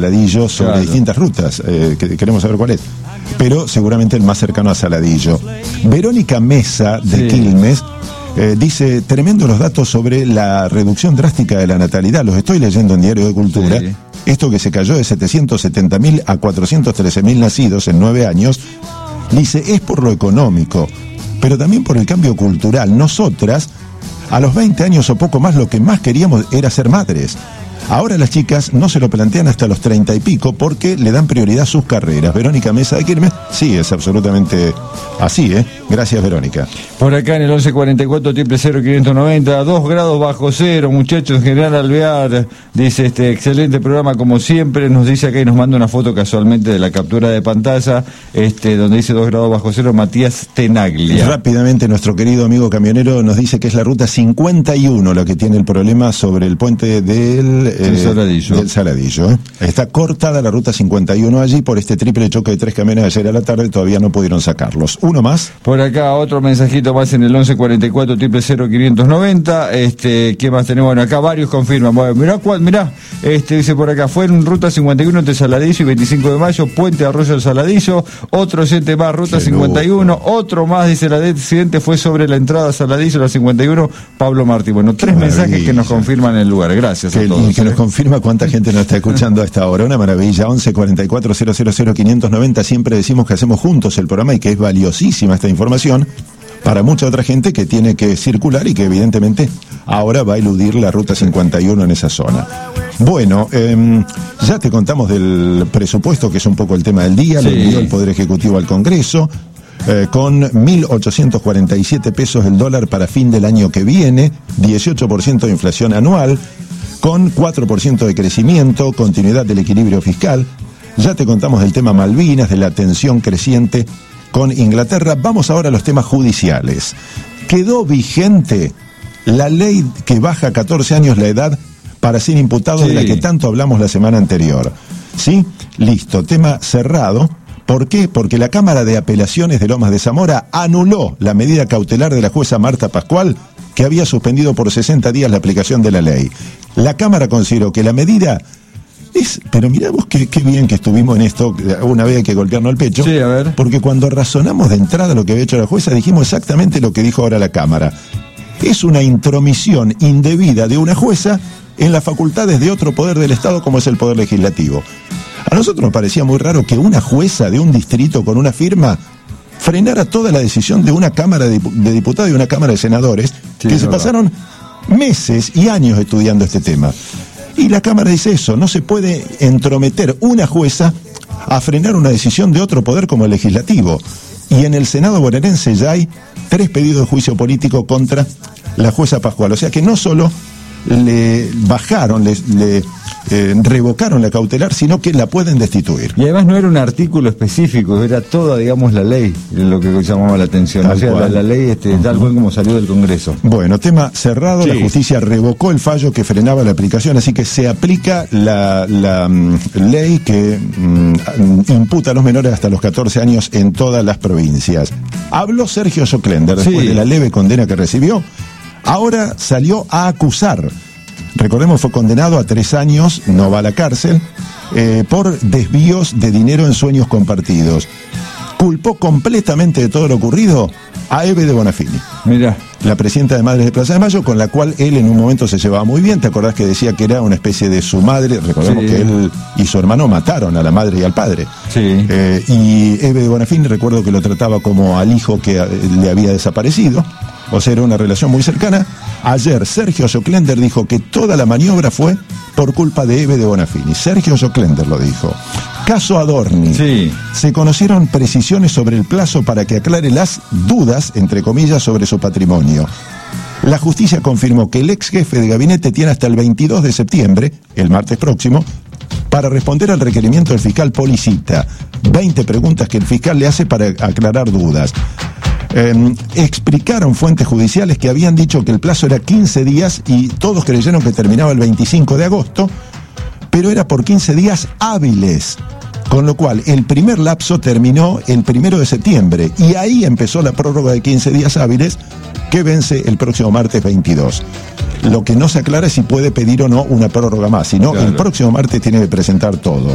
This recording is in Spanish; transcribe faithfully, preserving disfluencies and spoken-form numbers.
Saladillo sobre claro. distintas rutas, eh, que queremos saber cuál es, pero seguramente el más cercano a Saladillo. Verónica Mesa, de sí. Quilmes, eh, dice, tremendo los datos sobre la reducción drástica de la natalidad, los estoy leyendo en Diario de Cultura, sí. esto que se cayó de setecientos setenta mil a cuatrocientos trece mil nacidos en nueve años, dice, es por lo económico, pero también por el cambio cultural. Nosotras, a los veinte años o poco más, lo que más queríamos era ser madres. Ahora las chicas no se lo plantean hasta los treinta y pico porque le dan prioridad a sus carreras. Verónica Mesa de Quilmes, sí, es absolutamente así, ¿eh? Gracias, Verónica. Por acá en el once cuarenta y cuatro triple cero quinientos noventa, dos grados bajo cero, muchachos, General Alvear, dice, este excelente programa como siempre, nos dice acá y nos manda una foto casualmente de la captura de pantalla, este, donde dice dos grados bajo cero, Matías Tenaglia. Rápidamente, nuestro querido amigo camionero nos dice que es la ruta cincuenta y uno la que tiene el problema sobre el puente del... El Saladillo. Del Saladillo, ¿eh? Está cortada la ruta cincuenta y uno allí por este triple choque de tres camiones ayer a la tarde, todavía no pudieron sacarlos. Uno más. Por acá otro mensajito más en el once cuarenta y cuatro triple cero quinientos noventa. Este, ¿qué más tenemos? Bueno, acá varios confirman. Bueno, mirá cuál, mirá, este dice por acá, fue en ruta cincuenta y uno entre Saladillo y veinticinco de mayo, Puente Arroyo del Saladillo, otro oyente más, ruta Qué cincuenta y uno, lujo. Otro más, dice la accidente fue sobre la entrada a Saladillo, la cincuenta y uno, Pablo Martí. Bueno, tres mensajes que nos confirman el lugar. Gracias que, a todos. Y que nos confirma cuánta gente nos está escuchando a esta hora. Una maravilla. Once cuarenta y cuatro cero cero cero quinientos noventa. Siempre decimos que hacemos juntos el programa y que es valiosísima esta información para mucha otra gente que tiene que circular y que evidentemente ahora va a eludir la ruta cincuenta y uno en esa zona. Bueno, eh, ya te contamos del presupuesto, que es un poco el tema del día. Sí. Lo envió el Poder Ejecutivo al Congreso. Eh, con mil ochocientos cuarenta y siete pesos el dólar para fin del año que viene, dieciocho por ciento de inflación anual, con cuatro por ciento de crecimiento, continuidad del equilibrio fiscal. Ya te contamos del tema Malvinas, de la tensión creciente con Inglaterra. Vamos ahora a los temas judiciales. Quedó vigente la ley que baja a catorce años la edad para ser imputado, sí. de la que tanto hablamos la semana anterior. ¿Sí? Listo, tema cerrado. ¿Por qué? Porque la Cámara de Apelaciones de Lomas de Zamora anuló la medida cautelar de la jueza Marta Pascual, que había suspendido por sesenta días la aplicación de la ley. La Cámara consideró que la medida es... Pero mirá vos qué, qué bien que estuvimos en esto, una vez hay que golpearnos el pecho. Sí, a ver. Porque cuando razonamos de entrada lo que había hecho la jueza, dijimos exactamente lo que dijo ahora la Cámara. Es una intromisión indebida de una jueza en las facultades de otro poder del Estado, como es el Poder Legislativo. A nosotros nos parecía muy raro que una jueza de un distrito con una firma frenara toda la decisión de una Cámara de Diputados y una Cámara de Senadores, sí, que se pasaron meses y años estudiando este tema. Y la Cámara dice eso, no se puede entrometer una jueza a frenar una decisión de otro poder como el legislativo. Y en el Senado bonaerense ya hay tres pedidos de juicio político contra la jueza Pascual. O sea que no solo le bajaron, le, le eh, revocaron la cautelar, sino que la pueden destituir. Y además no era un artículo específico, era toda, digamos, la ley, lo que llamaba la atención. Tal o sea, la, la ley este, uh-huh. tal cual como salió del Congreso. Bueno, tema cerrado, sí. La justicia revocó el fallo que frenaba la aplicación, así que se aplica la, la um, ley que um, imputa a los menores hasta los catorce años en todas las provincias. Habló Sergio Soclender después sí. de la leve condena que recibió. Ahora salió a acusar. Recordemos, fue condenado a tres años, no va a la cárcel, eh, por desvíos de dinero en sueños compartidos. Culpó completamente de todo lo ocurrido a Eve de Bonafini. Mira, la presidenta de Madres de Plaza de Mayo, con la cual él en un momento se llevaba muy bien. ¿Te acordás que decía que era una especie de su madre? Recordemos sí. que él y su hermano mataron a la madre y al padre. Sí. Eh, y Eve de Bonafini, recuerdo que lo trataba como al hijo que le había desaparecido. O sea, era una relación muy cercana. Ayer Sergio Soclender dijo que toda la maniobra fue por culpa de Eve de Bonafini. Sergio Soclender lo dijo. Caso Adorni. Sí. Se conocieron precisiones sobre el plazo para que aclare las dudas, entre comillas, sobre su patrimonio. La justicia confirmó que el ex jefe de gabinete tiene hasta el veintidós de septiembre, el martes próximo, para responder al requerimiento del fiscal Policita. veinte preguntas que el fiscal le hace para aclarar dudas. Eh, explicaron fuentes judiciales que habían dicho que el plazo era quince días y todos creyeron que terminaba el veinticinco de agosto, pero era por quince días hábiles, con lo cual el primer lapso terminó el primero de septiembre y ahí empezó la prórroga de quince días hábiles que vence el próximo martes veintidós. Lo que no se aclara es si puede pedir o no una prórroga más, sino claro. el próximo martes tiene que presentar todo.